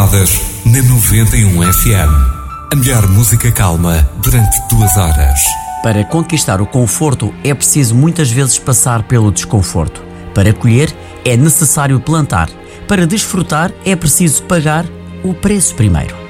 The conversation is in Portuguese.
Calmadas na 91 FM. A melhor música calma durante 2 horas. Para conquistar o conforto é preciso muitas vezes passar pelo desconforto. Para colher é necessário plantar. Para desfrutar é preciso pagar o preço primeiro.